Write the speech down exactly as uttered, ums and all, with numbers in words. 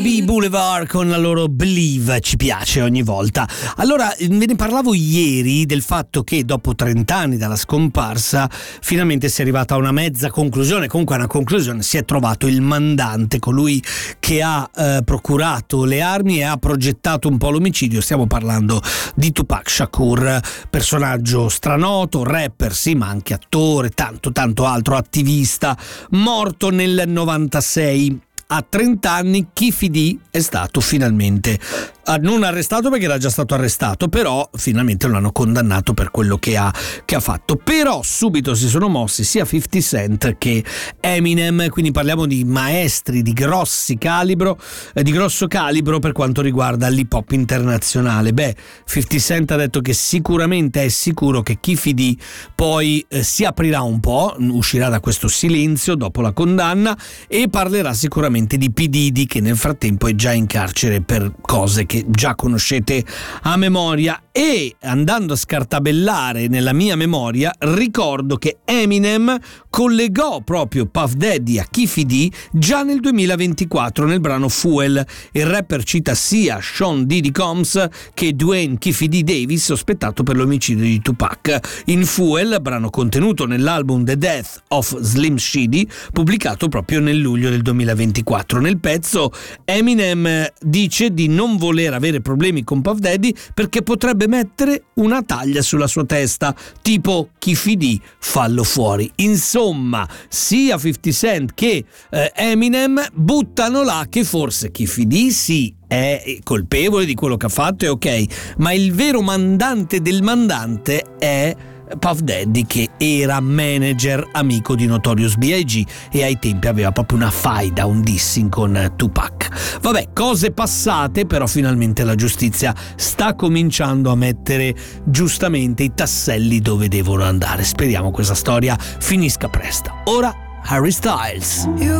B-Boulevard con la loro Believe, ci piace ogni volta. Allora, ve ne parlavo ieri del fatto che dopo trenta anni dalla scomparsa finalmente si è arrivata a una mezza conclusione, comunque a una conclusione, si è trovato il mandante, colui che ha eh, procurato le armi e ha progettato un po' l'omicidio. Stiamo parlando di Tupac Shakur, personaggio stranoto, rapper sì, ma anche attore, tanto tanto altro, attivista, morto nel novantasei. A trenta anni Keffe D è stato finalmente non arrestato, perché era già stato arrestato, però finalmente lo hanno condannato per quello che ha, che ha fatto. Però subito si sono mossi sia fifty Cent che Eminem, quindi parliamo di maestri di grossi calibro, eh, di grosso calibro per quanto riguarda l'hip hop internazionale. Beh, fifty Cent ha detto che sicuramente è sicuro che Keffe D poi eh, si aprirà un po', uscirà da questo silenzio dopo la condanna e parlerà sicuramente di P. Diddy, che nel frattempo è già in carcere per cose che già conoscete a memoria. E andando a scartabellare nella mia memoria, ricordo che Eminem collegò proprio Puff Daddy a Keffe D già nel duemilaventiquattro nel brano Fuel. Il rapper cita sia Sean Diddy Combs che Dwayne Keffe D Davis, sospettato per l'omicidio di Tupac. In Fuel, brano contenuto nell'album The Death of Slim Shady, pubblicato proprio nel luglio del duemilaventiquattro. Nel pezzo Eminem dice di non voler avere problemi con Puff Daddy perché potrebbe mettere una taglia sulla sua testa, tipo Keffe D, fallo fuori. Insomma, sia fifty Cent che eh, Eminem buttano là che forse Keffe D sì è colpevole di quello che ha fatto, è ok, ma il vero mandante del mandante è Puff Daddy, che era manager amico di Notorious B I G e ai tempi aveva proprio una faida, un dissing con Tupac. Vabbè, cose passate, però finalmente la giustizia sta cominciando a mettere giustamente i tasselli dove devono andare. Speriamo questa storia finisca presto. Ora Harry Styles.